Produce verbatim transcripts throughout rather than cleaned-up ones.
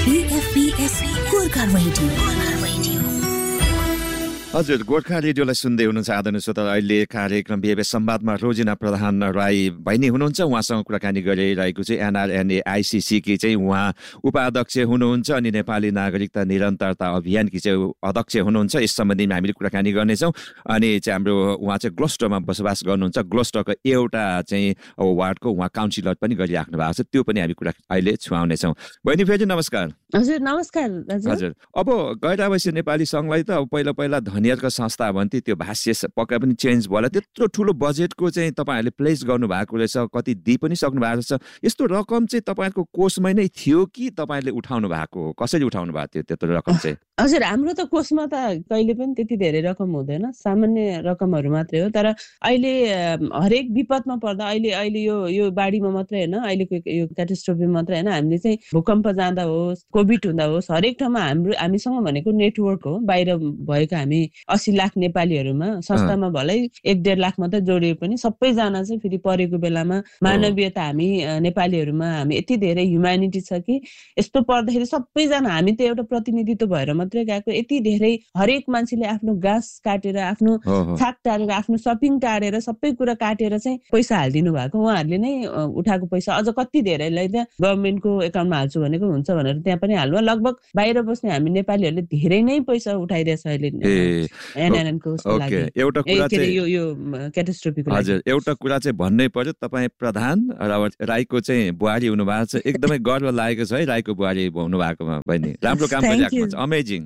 हजुर, गोर्खा रेडियोलाई सुन्दै हुनुहुन्छ आदरणीय श्रोता। अहिले कार्यक्रम बिहेबे संवादमा रोजिना प्रधान राई बहिनी हुनुहुन्छ, उहाँसँग कुराकानी गरिरहेको चाहिँ एनआरएनए आइसिसीकी चाहिँ उहाँ उपाध्यक्ष हुनुहुन्छ अनि नेपाली नागरिकता निरन्तरता अभियानकी चाहिँ अध्यक्ष हुनुहुन्छ। यस सम्बन्धीमा हामीले कुराकानी गर्नेछौँ। अनि चाहिँ हाम्रो उहाँ चाहिँ ग्लोस्टरमा बसोबास गर्नुहुन्छ। ग्लोस्टरको एउटा चाहिँ वार्डको उहाँ काउन्सिलर पनि गरिराख्नु भएको छ, त्यो पनि हामी कुरा अहिले छुवाउनेछौँ। बहिनी फेरि नमस्कार। हजुर नमस्कार। हजुर, अब गैर आवासीय नेपाली सङ्घलाई त अब पहिला पहिला धनीहरूको संस्था भन्थे, त्यो भाष्य पक्का पनि चेन्ज भयो। त्यत्रो ठुलो बजेटको चाहिँ तपाईँहरूले प्लेस गर्नुभएको रहेछ, कति दिइ पनि सक्नु भएको छ। यस्तो रकम चाहिँ तपाईँहरूको कोषमै नै थियो कि तपाईँले उठाउनु भएको, कसरी उठाउनु भएको थियो त्यत्रो रकम चाहिँ? हजुर, हाम्रो त कोषमा त कहिले पनि त्यति धेरै रकम हुँदैन, सामान्य रकमहरू मात्रै हो। तर अहिले हरेक विपदमा पर्दा अहिले अहिले यो यो बाढीमा मात्रै होइन, अहिलेको यो क्याटास्ट्रोफी मात्रै होइन, हामीले चाहिँ भूकम्प जाँदा होस्, कोभिड हुँदा होस्, हरेक ठाउँमा हाम्रो हामीसँग भनेको नेटवर्क हो। बाहिर भएको हामी अस्सी लाख नेपालीहरूमा संस्थामा भलै एक डेढ लाख मात्रै जोडिए पनि सबैजना चाहिँ फेरि परेको बेलामा मानवीयता हामी नेपालीहरूमा हामी यति धेरै ह्युम्यानिटी छ कि यस्तो पर्दाखेरि सबैजना हामी त एउटा प्रतिनिधित्व भएर मात्रै गएको। यति धेरै हरेक मान्छेले आफ्नो घाँस काटेर, आफ्नो छाक टारेर, आफ्नो सपिङ टारेर, सबै कुरा काटेर चाहिँ पैसा हालिदिनु भएको। उहाँहरूले नै उठाएको पैसा अझ कति धेरैलाई त गभर्मेन्टको एकाउन्टमा हाल्छु भनेको हुन्छ भनेर त्यहाँ पनि हाल्नु। लगभग बाहिर बस्ने हामी नेपालीहरूले धेरै नै पैसा उठाइरहेछ अहिले एनआरएनको लागि। एउटा कुरा चाहिँ यो यो क्याटास्ट्रोफीको लागि। हजुर, एउटा कुरा चाहिँ भन्नै पर्यो, तपाईँ प्रधान राईको चाहिँ बुहारी हुनु भएको छ। एकदमै गर्व लागेको छ है राईको बुहारी हुनु भएकोमा। बहिनी राम्रो काम गरिरहेको छ, अमेजिङ।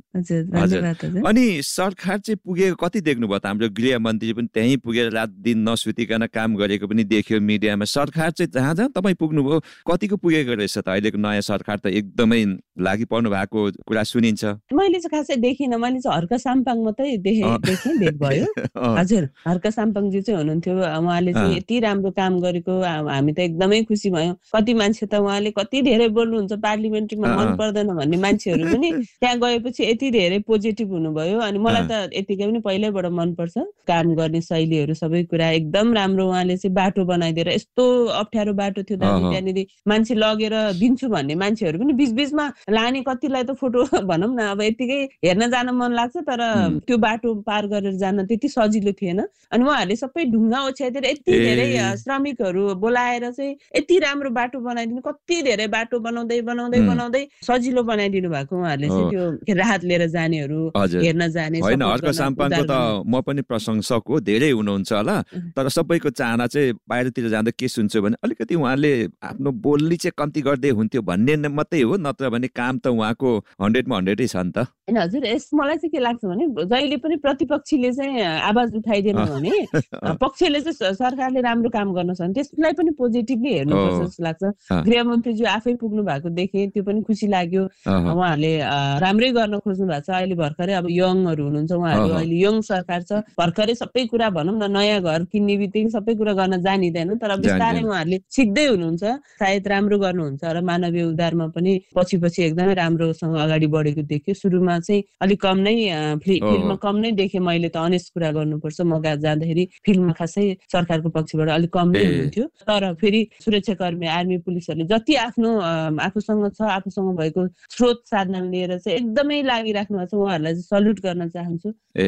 हजुर, अनि सरकार चाहिँ पुगेको कति देख्नुभयो त? हाम्रो गृहमन्त्री पनि त्यहीँ पुगेर रात दिन नसुतिकन काम गरेको पनि देखियो मिडियामा। सरकार चाहिँ जहाँ जहाँ तपाईँ पुग्नुभयो कतिको पुगेको रहेछ त? अहिलेको नयाँ सरकार त एकदमै लागि पर्नु भएको कुरा सुनिन्छ। मैले चाहिँ खासै देखिनँ, मैले चाहिँ हर्क साम्पाङ मात्रै देखेँ देखेँ भेट भयो। हजुर, हर्क साम्पाङजी चाहिँ हुनुहुन्थ्यो, उहाँले चाहिँ यति राम्रो काम गरेको हामी त एकदमै खुसी भयौँ। कति मान्छे त उहाँले कति धेरै बोल्नुहुन्छ, पार्लिमेन्ट्रीमा मन पर्दैन भन्ने मान्छेहरू पनि त्यहाँ गएपछि यति धेरै पोजिटिभ हुनुभयो। अनि मलाई त यतिकै पनि पहिल्यैबाट मनपर्छ काम गर्ने शैलीहरू, सबै कुरा एकदम राम्रो। उहाँले चाहिँ बाटो बनाइदिएर, यस्तो अप्ठ्यारो बाटो थियो दाजु, त्यहाँनिर मान्छे लगेर दिन्छु भन्ने मान्छेहरू पनि बिच बिचमा लाने, कतिलाई त फोटो भनौँ न अब यतिकै हेर्न जान मन लाग्छ, तर त्यो बाटो पार गरेर जान त्यति सजिलो थिएन। अनि उहाँहरूले सबै ढुङ्गा ओछ्याइदिएर यति धेरै श्रमिकहरू बोलाएर चाहिँ यति राम्रो बाटो बनाइदिनु, कति धेरै बाटो बनाउँदै बनाउँदै बनाउँदै सजिलो बनाइदिनु भएको। उहाँहरूले चाहिँ त्यो राहत लिएर जानेहरू हेर्न जाने होइन। हर्क साम्पाङको त म पनि प्रशंसक हो, धेरै हुनुहुन्छ होला, तर सबैको चाहना चाहिँ बाहिरतिर जाँदा के सुन्छु भने अलिकति उहाँले आफ्नो बोली चाहिँ कम्ती गर्दै हुन्थ्यो भन्ने मात्रै हो, नत्र भने काम त उहाँको हन्ड्रेडमा हन्ड्रेडै छ नि त। होइन हजुर, यस मलाई चाहिँ के लाग्छ भने जहिले पनि प्रतिपक्षीले चाहिँ आवाज उठाइदिएन भने पक्षले चाहिँ सरकारले राम्रो काम गर्न सक्छ, त्यसलाई पनि पोजिटिभली हेर्नुपर्छ जस्तो लाग्छ। गृहमन्त्रीज्यू आफै पुग्नु भएको देखेँ, त्यो पनि खुसी लाग्यो। उहाँहरूले राम्रै गर्न खोज्नु भएको छ। अहिले भर्खरै अब यङहरू हुनुहुन्छ, उहाँहरू अहिले यङ सरकार छ, भर्खरै सबै कुरा भनौँ न, नयाँ घर किन्ने बित्तिकै सबै कुरा गर्न जानिँदैन, तर बिस्तारै उहाँहरूले सिक्दै हुनुहुन्छ, सायद राम्रो गर्नुहुन्छ र मानवीय उद्धारमा पनि पछि पछि एकदमै राम्रोसँग अगाडि बढेको देख्यो। सुरुमा चाहिँ अलिक कम नै फिल्डमा कम नै देखेँ मैले त, अनेस्ट कुरा गर्नुपर्छ। म जाँदाखेरि फिल्डमा खासै सरकारको पक्षबाट अलिक कम नै हुन्थ्यो, तर फेरि सुरक्षाकर्मी, आर्मी, पुलिसहरूले जति आफ्नो आफूसँग छ, आफूसँग भएको स्रोत साधन लिएर चाहिँ एकदमै लागिराख्नु भएको छ। उहाँहरूलाई चाहिँ सल्युट गर्न चाहन्छु।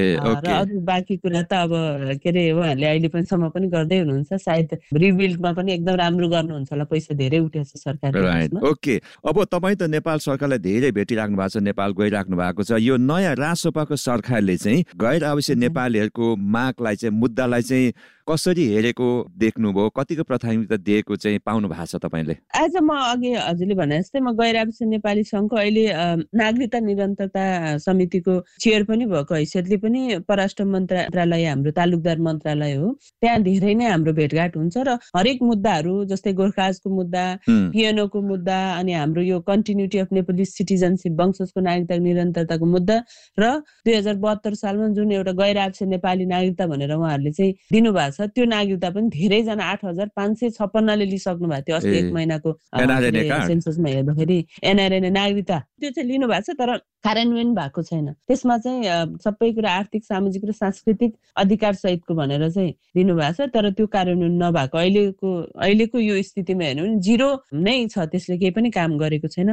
र अरू बाँकी कुरा त अब के अरे उहाँहरूले अहिलेसम्म पनि गर्दै हुनुहुन्छ, सायद रिबिल्डमा पनि एकदम राम्रो गर्नुहुन्छ होला, पैसा धेरै उठेछ सरकारले। ओके, अब तपाईँ त नेपाल सरकारलाई धेरै भेटिराख्नु भएको छ, नेपाल गइराख्नु भएको छ। यो नयाँ रासोपाको सरकारले चाहिँ गैर आवासीय नेपालीहरूको मागलाई चाहिँ, मुद्दालाई चाहिँ कसरी हेरेको देख्नुभयो, कतिको प्राथमिकता दिएको चाहिँ पाउनु भएको छ तपाईँले? आज म अघि हजुरले भने जस्तै म गैर आवासीय नेपाली सङ्घको अहिले नागरिकता निरन्तरता समितिको चेयर पनि भएको हैसियतले पनि परराष्ट्र मन्त्रालय हाम्रो तालुकदार मन्त्रालय हो, त्यहाँ धेरै नै हाम्रो भेटघाट हुन्छ र हरेक मुद्दाहरू जस्तै गोर्खाजको मुद्दा, पिएनओको मुद्दा, अनि हाम्रो यो कन्टिन्युटी अफ नेपाली सिटिजनसिप, वंशजको नागरिकता निरन्तरताको मुद्दा र दुई हजार बहत्तर सालमा जुन एउटा गैर आवासीय नेपाली नागरिकता भनेर उहाँहरूले चाहिँ दिनुभएको छ, त्यो नागरिकता पनि धेरैजना आठ हजार पाँच सय छप्पन्नले लिइसक्नु भएको थियो। अस्ति एक महिनाको सेन्ससमा हेर्दाखेरि एनआरएनए नागरिकता त्यो चाहिँ लिनु भएको छ, तर कार्यान्वयन भएको छैन। त्यसमा चाहिँ सबै कुरा आर्थिक, सामाजिक र सांस्कृतिक अधिकार सहितको भनेर चाहिँ दिनुभएको छ, तर त्यो कार्यान्वयन नभएको अहिलेको अहिलेको यो स्थितिमा हेर्नु भने जिरो नै छ, त्यसले केही पनि काम गरेको छैन। त्यसै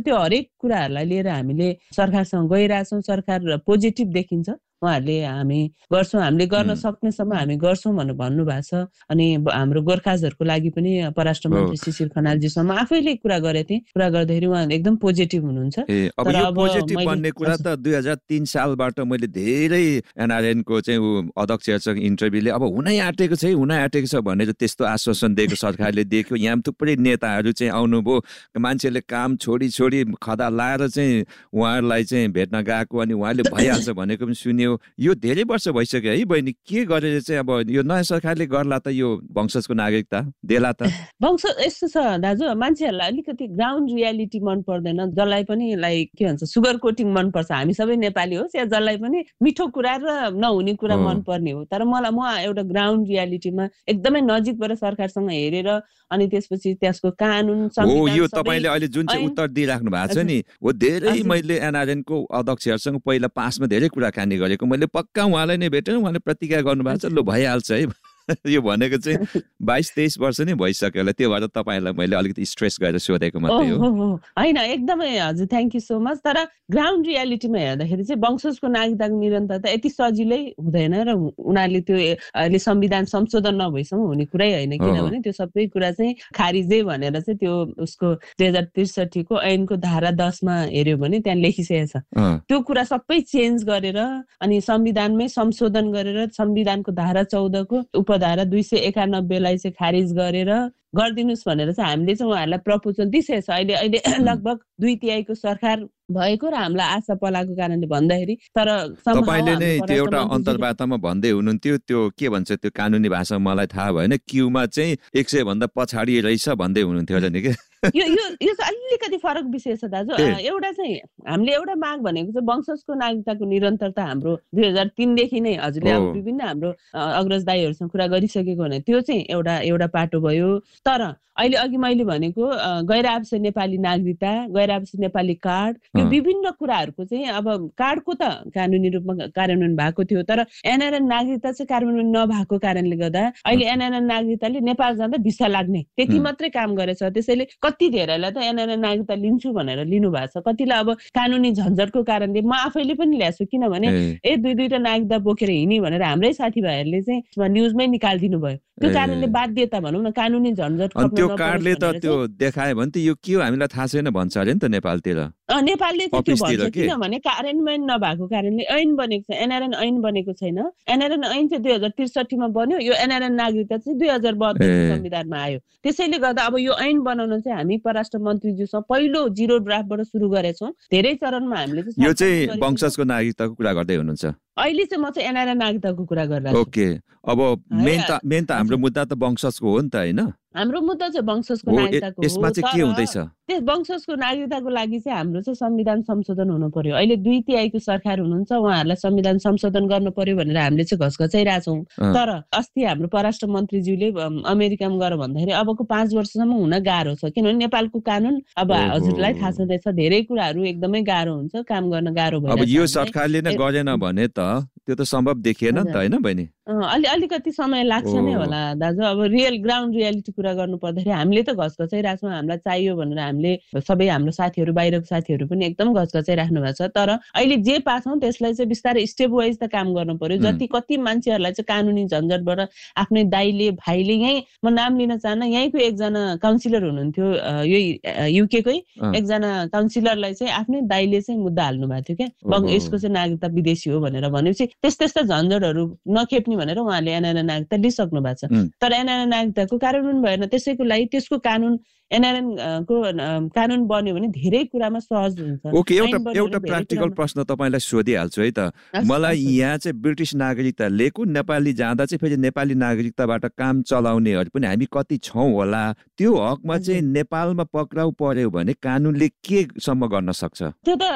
त्यो हरेक कुराहरूलाई लिएर हामीले सरकारसँग गइरहेछौँ। सरकार पोजिटिभ देखिन्छ, उहाँहरूले हामी गर्छौँ, हामीले गर्न सक्नेसम्म हामी गर्छौँ भनेर भन्नुभएको छ। अनि हाम्रो गोर्खाजहरूको लागि पनि परराष्ट्र मन्त्री शिशिर खनालजीसँग आफैले कुरा गरेको थिएँ, कुरा गर्दाखेरि उहाँ एकदम पोजिटिभ हुनुहुन्छ। अब यो पोजिटिभ भन्ने कुरा त दुई हजार तीन सालबाट मैले धेरै एनआरएनको चाहिँ अध्यक्षसँग इन्टरभ्यूले अब हुनै आँटेको छ हुनै आँटेको छ भनेर त्यस्तो आश्वासन दिएको सरकारले दिएको। यहाँ थुप्रै नेताहरू चाहिँ आउनुभयो, मान्छेले काम छोडी छोडी खदा लाएर चाहिँ उहाँहरूलाई चाहिँ भेट्न गएको, अनि उहाँले भइहाल्छ भनेको पनि सुन्यो। यो धेरै वर्ष भइसक्यो है बहिनी, के गरेर चाहिँ अब यो नयाँ सरकारले गर्ला त यो वंशजको नागरिकता देला त? वंश यस्तो छ दाजु, मान्छेहरूलाई अलिकति ग्राउन्ड रियालिटी मन पर्दैन, जसलाई पनि लाइक के भन्छ सुगर कोटिङ मनपर्छ। हामी सबै नेपाली होस् या जसलाई पनि मिठो कुरा र नहुने कुरा मनपर्ने हो। तर मलाई म एउटा ग्राउन्ड रियालिटीमा एकदमै नजिकबाट सरकारसँग हेरेर अनि त्यसपछि त्यसको कानुन संविधान यो तपाईँले अहिले जुन चाहिँ उत्तर दिइराख्नु भएको छ नि, हो धेरै मैले एनआरएनको अध्यक्षहरूसँग पहिला पासमा धेरै कुराकानी गरेको, मैले पक्का उहाँलाई नै भेटेँ, उहाँले प्रतिज्ञा गर्नुभएको छ ल भइहाल्छ है यो भनेको चाहिँ बाइस तेइस वर्ष नै भइसक्यो होला। त्यो भएर तपाईँलाई मैले अलिकति स्ट्रेस गरेर सोधेको मात्रै हो। होइन एकदमै हजुर, थ्याङ्क यू सो मच। तर ग्राउन्ड रियालिटीमा हेर्दाखेरि चाहिँ वंशजको नागरिकताको निरन्तरता यति सजिलै हुँदैन र उनीहरूले त्यो अहिले संविधान संशोधन नभएसम्म हुने कुरै होइन, किनभने त्यो सबै कुरा चाहिँ खारिजै भनेर चाहिँ त्यो उसको दुई हजार त्रिसठीको ऐनको धारा दसमा हेऱ्यो भने त्यहाँ लेखिसकेको छ। त्यो कुरा सबै चेन्ज गरेर अनि संविधानमै संशोधन गरेर संविधानको धारा चौधको उपधारा दुई सय एकानब्बेलाई चाहिँ खारिज गरेर गरिदिनुहोस् भनेर चाहिँ हामीले चाहिँ उहाँहरूलाई प्रपोजल दिइसकेको छ। अहिले अहिले लगभग दुई तिहाईको सरकार भएको र हामीलाई आशा पलाएको कारणले भन्दाखेरि, तर तपाईँले नै त्यो एउटा अन्तर्वार्तामा भन्दै हुनुहुन्थ्यो, त्यो के भन्छ त्यो कानुनी भाषा मलाई थाहा भएन, क्यूमा चाहिँ एक सय भन्दा पछाडि रहेछ भन्दै हुनुहुन्थ्यो होला नि के? यो यो यो चाहिँ अलिकति फरक विषय छ दाजु। एउटा चाहिँ हामीले एउटा माग भनेको चाहिँ वंशजको नागरिकताको निरन्तरता हाम्रो दुई हजार तीनदेखि नै हजुरले अब विभिन्न हाम्रो अग्रज दाईहरूसँग कुरा गरिसकेको भने त्यो चाहिँ एउटा एउटा पाटो भयो। तर अहिले अघि मैले भनेको गैर आवासीय नेपाली नागरिकता, गैर आवासीय नेपाली कार्ड, यो विभिन्न कुराहरूको चाहिँ अब कार्डको त कानुनी रूपमा कार्यान्वयन भएको थियो, तर एनआरएन नागरिकता चाहिँ कार्यान्वयन नभएको कारणले गर्दा अहिले एनआरएन नागरिकताले नेपाल जाँदा भिसा लाग्ने त्यति मात्रै काम गरेछ। त्यसैले कति धेरैलाई त एनआरएन नागरिकता लिन्छु भनेर लिनु भएको छ, कतिलाई अब कानुनी झन्झटको कारणले म आफैले पनि ल्याएको छु, किनभने ए दुई दुईटा नागरिकता बोकेर हिँड्ने भनेर हाम्रै साथीभाइहरूले चाहिँ न्युजमै निकालिदिनु भयो। त्यो कारणले बाध्यता भनौँ न कानुनी झन्झट त्यो कार्डले त त्यो देखायो भने त यो के हो हामीलाई थाहा छैन भन्छ अरे नि त नेपालतिर। नेपालले चाहिँ त्यो भन्छ, किनभने कार्यान्वयन नभएको कारणले ऐन बनेको छ, एनआरएन ऐन बनेको छैन। एनआरएन ऐन चाहिँ दुई हजार त्रिसठीमा बन्यो, यो एनआरएन नागरिकता चाहिँ दुई हजार बहत्तरको संविधानमा आयो। त्यसैले गर्दा अब यो ऐन बनाउन चाहिँ हामी परराष्ट्र मन्त्रीज्यूसँग पहिलो जिरो ड्राफ्टबाट सुरु गरेछौँ। धेरै चरणमा हामीले चाहिँ यो चाहिँ वंशजको नागरिकताको कुरा गर्दै हुनुहुन्छ? अहिले चाहिँ म चाहिँ एनआरएन नागरिकताको कुरा गरिरहेको छु। ओके, अब मेन त मेन त हाम्रो मुद्दा त वंशजको हो नि त हैन? हाम्रो मुद्दा चाहिँ वंशजको नागरिकताको हो। यसमा चाहिँ के हुँदैछ? त्यस वंशजको नागरिकताको लागि चाहिँ हाम्रो चाहिँ संविधान संशोधन हुनु पर्यो। अहिले दुई तिहाईको सरकार हुनुहुन्छ, उहाँहरूलाई संविधान संशोधन गर्नु पर्यो भनेर हामीले चाहिँ घसघचाइरहेछौँ। तर अस्ति हाम्रो परराष्ट्र मन्त्रीज्यूले अमेरिकामा गएर भन्दाखेरि अबको पाँच वर्षसम्म हुन गाह्रो छ, किनभने नेपालको कानुन अब हजुरलाई थाहा छँदैछ धेरै कुराहरू एकदमै गाह्रो हुन्छ, काम गर्न गाह्रो भयो। अब यो सरकारले नै गरेन भने त त्यो त सम्भव देखिएन नि त हैन बहिनी? अलि अलिकति समय लाग्छ नै होला दाजु। अब रियल ग्राउन्ड रियालिटी कुरा गर्नु पर्दाखेरि हामीले त घसघचाइरहेछौँ, हामीलाई चाहियो भनेर हामीले सबै हाम्रो साथीहरू बाहिरको साथीहरू पनि एकदम घसघचाइराख्नु भएको छ। तर अहिले जे पाछौँ त्यसलाई चाहिँ बिस्तारै स्टेप वाइज त काम गर्नु पर्यो। जति कति मान्छेहरूलाई चाहिँ कानुनी झन्झटबाट आफ्नै दाइले भाइले, यहीँ म नाम लिन चाहन्न, यहीँको एकजना काउन्सिलर हुनुहुन्थ्यो यही युकेकै एकजना काउन्सिलरलाई चाहिँ आफ्नै दाइले चाहिँ मुद्दा हाल्नु भएको थियो क्या, यसको चाहिँ नागरिकता विदेशी हो भनेर भनेपछि त्यस त्यस्ता झन्झटहरू नखेप्ने भनेर उहाँले एनआरएन नागरिकता लिइसक्नु भएको छ। तर एनआरएन नागरिकताको कार्यान्वयन भएन, त्यसैको लागि त्यसको कानुन एनआरएन को कानुन बन्यो भने धेरै कुरामा सहज हुन्छ। ओके, एउटा एउटा प्र्याक्टिकल प्रश्न तपाईँलाई सोधिहाल्छु है त। मलाई यहाँ चाहिँ ब्रिटिस नागरिकता लिएको, नेपाली जाँदा चाहिँ फेरि नेपाली नागरिकताबाट काम चलाउनेहरू पनि हामी कति छौँ होला, त्यो हकमा चाहिँ नेपालमा पक्राउ पर्यो भने कानुनले के सम्म गर्न सक्छ? त्यो त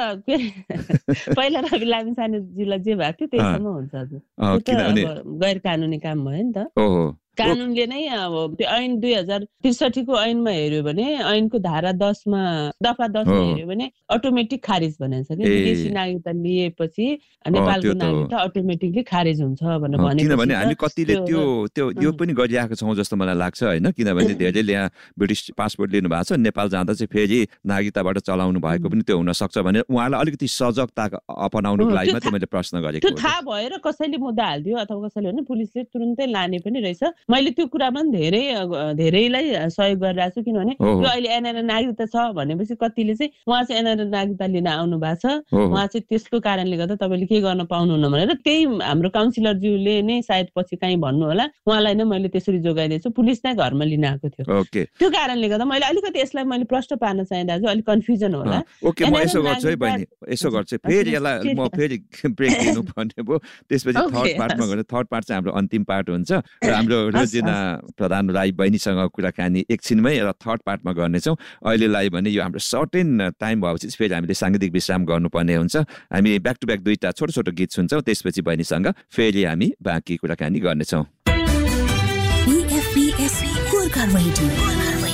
पहिला रवि लामिछानेज्यूलाई जे भएको थियो त्यहीसम्म हुन्छ हजुर, गैर कानुनी काम भयो नि त। ओहो, कानुनले नै अब त्यो ऐन दुई हजार त्रिसठीको ऐनमा हेऱ्यो भने ऐनको धारा दसमा दफा दसमा हेऱ्यो भने अटोमेटिक खारिज भनेको छ कि विदेशी नागरिकता लिएपछि नेपालको नागरिकता अटोमेटिकली खारिज हुन्छ भनेर भनेको छ। किनभने हामी कतिले त्यो त्यो यो पनि गरिरहेको छौँ जस्तो मलाई लाग्छ होइन, किनभने धेरैले यहाँ ब्रिटिस पासपोर्ट लिनु भएको छ, नेपाल जाँदा चाहिँ फेरि नागरिकताबाट चलाउनु भएको पनि त्यो हुनसक्छ भने उहाँलाई अलिकति सजगता अपनाउनुको लागि मात्रै मैले प्रश्न गरेको। त्यो थाहा भएर कसैले मुद्दा हालिदियो अथवा कसैले भने पुलिसले तुरुन्तै लाने पनि रहेछ। मैले त्यो कुरामा पनि धेरै धेरैलाई सहयोग गरिरहेको छु, किनभने यो अहिले एनआरएन नागरिकता छ भनेपछि कतिले चाहिँ उहाँ चाहिँ एनआरएन नागरिकता लिन आउनु भएको छ, उहाँ चाहिँ त्यसको कारणले गर्दा तपाईँले के गर्न पाउनुहुन्न भनेर त्यही हाम्रो काउन्सिलरज्यूले नै सायद पछि कहीँ भन्नु होला, उहाँलाई नै मैले त्यसरी जोगाइदिएछु, पुलिस नै घरमा लिन आएको थियो। त्यो कारणले गर्दा मैले अलिकति यसलाई मैले प्रश्न पार्न चाहेँ दाजु, अलिक कन्फ्युजन होला। ओके, म यसो गर्छु है बहिनी, यसो गर्छु फेरि यसलाई म फेरि ब्रेक दिनु पर्ने भयो, त्यसपछि थर्ड पार्टमा गएर थर्ड पार्ट चाहिँ हाम्रो अन्तिम पार्ट हुन्छ र हाम्रो रोजिना प्रधान राई बहिनीसँग कुराकानी एकछिनमै र थर्ड पार्टमा गर्नेछौँ। अहिलेलाई भने यो हाम्रो सर्टेन टाइम भएपछि फेरि हामीले साङ्गीतिक विश्राम गर्नुपर्ने हुन्छ। हामी ब्याक टु ब्याक दुईटा छोटो छोटो गीत सुन्छौँ, त्यसपछि बहिनीसँग फेरि हामी बाँकी कुराकानी गर्नेछौँ।